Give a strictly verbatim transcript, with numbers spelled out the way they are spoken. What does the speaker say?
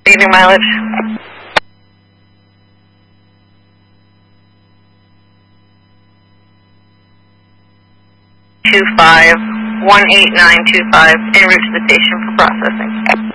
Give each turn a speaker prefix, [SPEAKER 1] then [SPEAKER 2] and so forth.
[SPEAKER 1] Evening mileage. Two five one eight nine two five en route to the station for processing.